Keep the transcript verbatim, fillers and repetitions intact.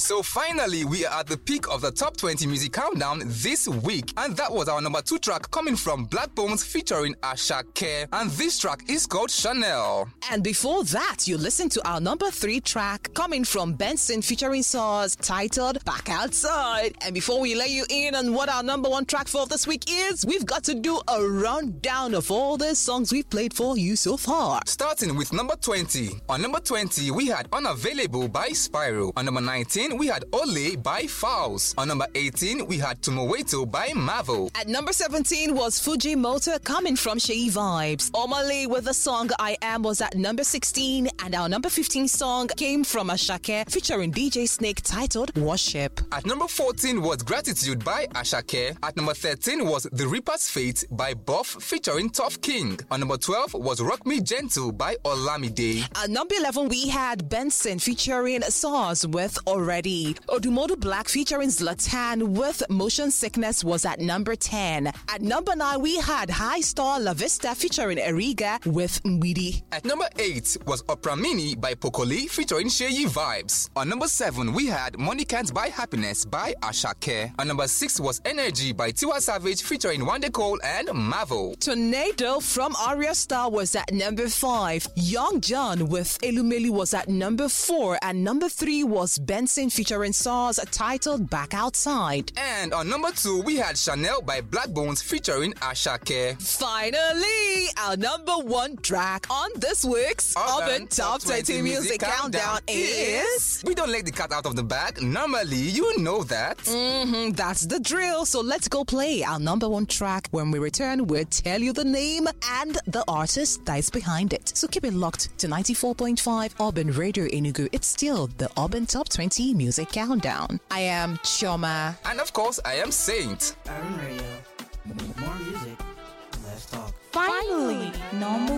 So finally, we are at the peak of the top twenty music countdown this week, and that was our number two track coming from Black Bones featuring Asake, and this track is called Chanel. And before that, you listened to our number three track coming from Benson featuring Saws, titled Back Outside. And before we let you in on what our number one track for this week is, we've got to do a rundown of all the songs we've played for you so far. Starting with number twenty. On number twenty, we had Unavailable by Spyro. On number nineteen, we had Ole by Faust. On number eighteen, we had Tumoweto by Mavo. At number seventeen was Fujimoto coming from Shea Vibes. Omale with the song I Am was at number sixteen, and our number fifteen song came from Asake featuring D J Snake titled Worship. At number fourteen was Gratitude by Asake. At number thirteen was The Reaper's Fate by Buff featuring Tough King. On number twelve was Rock Me Gentle by Olamide. At number eleven we had Benson featuring Saws with Already. Odumodu Black featuring Zlatan with Motion Sickness was at number ten. At number nine we had High Star La Vista featuring Eriga with Mwidi. At number eight was Opera Mini by Pokoli featuring Sheyi Vibes. On number seven we had Money Can't Buy Happiness by Asake. On number six was Energy by Tiwa Savage featuring Wande Cole and Mavo. Tornado from Arya Star was at number five. Young John with Elumelu was at number four, and number three was Benson featuring Saws titled Back Outside. And on number two we had Chanel by Black Bones featuring Asake. Finally, our number one track on this week's Urban Top twenty Music Countdown is... We don't let the cat out of the bag. Normally, you know that. Mm-hmm, that's the drill. So let's go play our number one track. When we return, we'll tell you the name and the artist that is behind it. So keep it locked to ninety-four point five Urban Radio Enugu. It's still the Urban Top twenty Music Countdown. I am Choma. And of course, I am Saint. Urban Radio. More music, less talk. Finally, number